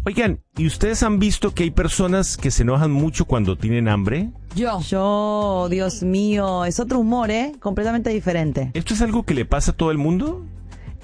Oigan, ¿y ustedes han visto que hay personas que se enojan mucho cuando tienen hambre? Yo, Dios mío, es otro humor, completamente diferente. ¿Esto es algo que le pasa a todo el mundo?